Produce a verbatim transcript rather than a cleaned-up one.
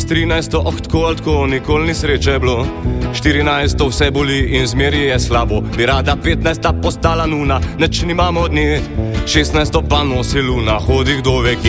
trinajsto, oh, tako ali tako, nikoli ni sreče bilo. štirinajsto vse boli in zmeri je slabo. Bi rada petnajsta postala nuna, neč nimamo od nje. šestnajsto pa nosi luna, hodi kdo ve kje.